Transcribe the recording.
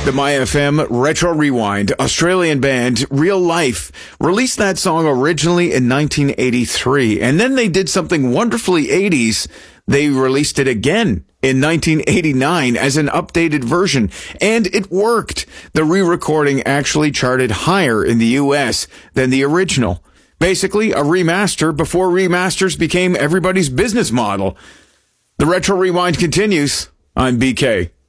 The My FM Retro Rewind, Australian band Real Life, released that song originally in 1983, and then they did something wonderfully 80s. They released it again in 1989 as an updated version, and it worked. The re-recording actually charted higher in the US than the original. Basically, a remaster before remasters became everybody's business model. The Retro Rewind continues. I'm BK.